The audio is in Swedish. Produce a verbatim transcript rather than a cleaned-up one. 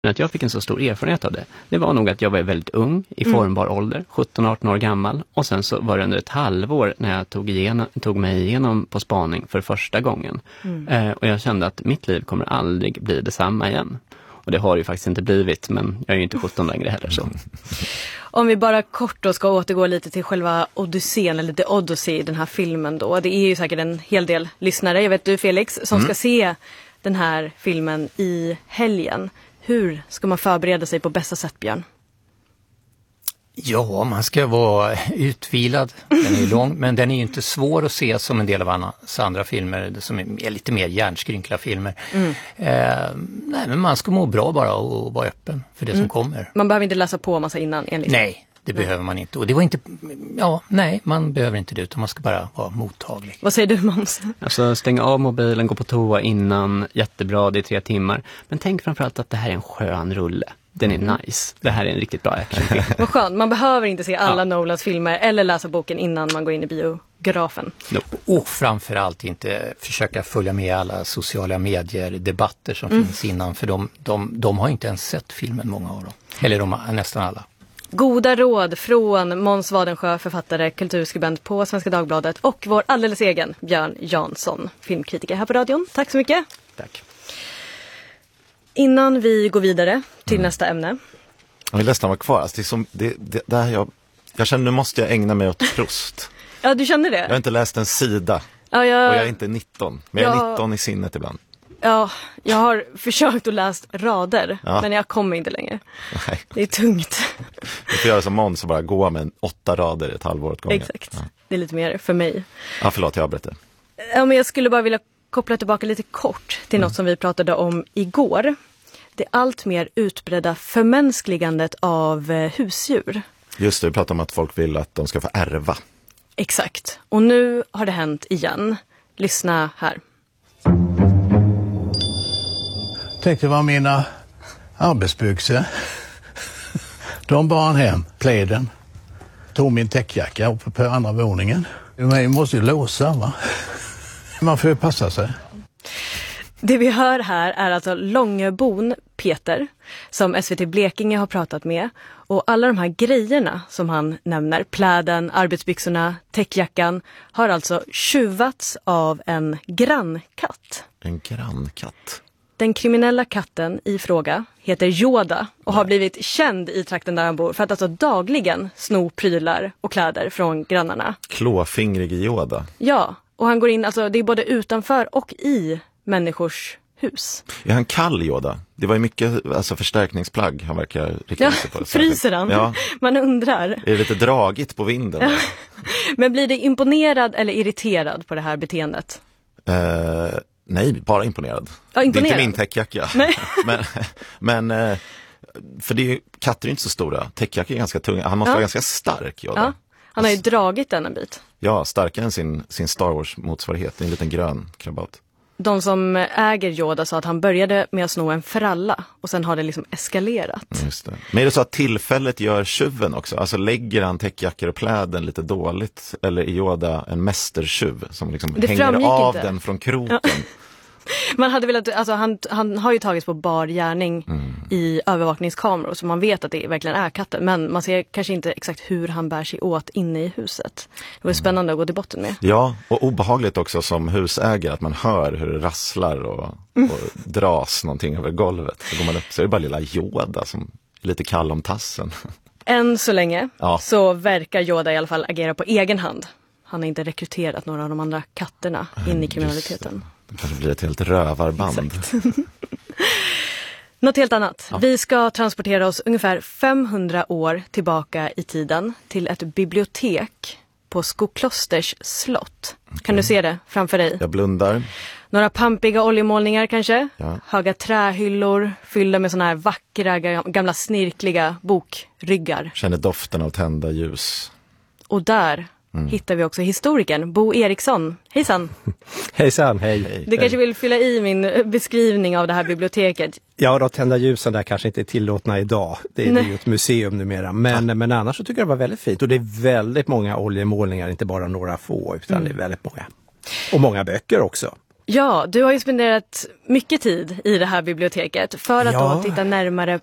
Att jag fick en så stor erfarenhet av det, det var nog att jag var väldigt ung, i formbar mm. ålder, sjutton arton år gammal. Och sen så var det under ett halvår när jag tog, igenom, tog mig igenom På spaning för första gången. Mm. Eh, och jag kände att mitt liv kommer aldrig bli detsamma igen. Och det har ju faktiskt inte blivit, men jag är ju inte sjutton längre heller så. Om vi bara kort då ska återgå lite till själva Odysseen, eller The Odyssey, den här filmen då. Det är ju säkert en hel del lyssnare, jag vet du Felix, som mm. ska se den här filmen i helgen. Hur ska man förbereda sig på bästa sätt, Björn? Ja, man ska vara utvilad. Den är lång, men den är ju inte svår att se som en del av Annas andra filmer som är lite mer hjärnskrynkla filmer. Mm. Eh, nej, men man ska må bra bara och vara öppen för det mm. som kommer. Man behöver inte läsa på massa innan enligt. Nej, det nej. behöver man inte. Och det var inte, ja, nej, man behöver inte det utan man ska bara vara mottaglig. Vad säger du, Måns? Alltså stänga av mobilen, gå på toa innan, jättebra, det är tre timmar. Men tänk framförallt att det här är en skön rulle. Den är mm. nice. Det här är en riktigt bra actionfilm. Vad skönt, man behöver inte se alla ja. Nolans filmer eller läsa boken innan man går in i biografen. Nope. Och framförallt inte försöka följa med alla sociala medier, debatter som mm. finns innan. För de, de, de har inte ens sett filmen, många av dem. Eller de, nästan alla. Goda råd från Måns Wadensjö, författare, kulturskribent på Svenska Dagbladet och vår alldeles egen Björn Jansson, filmkritiker här på radion. Tack så mycket. Tack. Innan vi går vidare till mm. nästa ämne. Jag vill nästan vara kvar. Alltså det är som, det, det, där jag, jag känner nu måste jag ägna mig åt Proust. Ja, du känner det? Jag har inte läst en sida. Ja, jag, och jag är inte nitton. Men jag är jag, nitton i sinnet ibland. Ja, jag har försökt att läsa rader. Ja. Men jag kommer inte längre. Nej. Det är tungt. Du får göra som Måns och bara gå med åtta rader i ett halvår åt gången. Exakt. Ja. Det är lite mer för mig. Ja, förlåt, jag avbryter. Ja, men jag skulle bara vilja koppla tillbaka lite kort till mm. något som vi pratade om igår. Det allt mer utbredda förmänskligandet av husdjur. Just det, vi pratade om att folk vill att de ska få ärva. Exakt. Och nu har det hänt igen. Lyssna här. Tänkte vara mina arbetsbyxor. De bar hem pläden. Tog min täckjacka uppe på andra våningen. Man måste ju låsa, va? Man får ju passa sig. Det vi hör här är alltså Långebon Peter som S V T Blekinge har pratat med. Och alla de här grejerna som han nämner, pläden, arbetsbyxorna, täckjackan, har alltså tjuvats av en grannkatt. En grannkatt? Den kriminella katten i fråga heter Yoda och har blivit känd i trakten där han bor för att alltså dagligen sno prylar och kläder från grannarna. Klåfingrig Yoda? Ja, och han går in, alltså det är både utanför och i människors hus. Är han kall Yoda? Det var ju mycket alltså, förstärkningsplagg han verkar rikta ja, sig på. Fryser han? Ja. Man undrar. Är det lite dragigt på vinden? Ja. Men blir det imponerad eller irriterad på det här beteendet? Uh, nej, bara imponerad. Ja, imponerad. Det är inte min täckjacka. Nej. men, men uh, för det är, katter är inte så stora. Täckjacka är ganska tunga. Han måste ja. vara ganska stark Yoda. Ja. Han har ju dragit den en bit. Ja, starkare än sin, sin Star Wars-motsvarighet. En liten grön krabat. De som äger Yoda sa att han började med att sno en fralla och sen har det liksom eskalerat. Just det. Men är det så att tillfället gör tjuven också? Alltså lägger han täckjackor och pläden lite dåligt? Eller är Yoda en mästertjuv som liksom hänger av inte. den från kroken? Ja. Man hade velat, alltså han, han har ju tagits på bar gärning mm. i övervakningskameror så man vet att det verkligen är katten. Men man ser kanske inte exakt hur han bär sig åt inne i huset. Det var spännande att gå till botten med. Ja, och obehagligt också som husägare att man hör hur det rasslar och, och dras någonting över golvet. Så går man upp så är det bara lilla Yoda som är lite kall om tassen. Än så länge ja. så verkar Yoda i alla fall agera på egen hand. Han har inte rekryterat några av de andra katterna in i kriminaliteten. Det kanske blir ett helt rövarband. Något helt annat. Ja. Vi ska transportera oss ungefär femhundra år tillbaka i tiden till ett bibliotek på Skoklosters slott. Okay. Kan du se det framför dig? Jag blundar. Några pampiga oljemålningar kanske. Ja. Höga trähyllor fyllda med såna här vackra, gamla snirkliga bokryggar. Känner doften av tända ljus. Och där... Mm. hittar vi också historikern Bo Eriksson. Hejsan! Hejsan, hej! hej. Du kanske vill fylla i min beskrivning av det här biblioteket? Ja, de tända ljusen där kanske inte är tillåtna idag. Det är, det är ju ett museum numera. Men, ja. men annars så tycker jag det var väldigt fint. Och det är väldigt många oljemålningar, inte bara några få, utan mm. det är väldigt många. Och många böcker också. Ja, du har ju spenderat mycket tid i det här biblioteket för att Ja. då titta närmare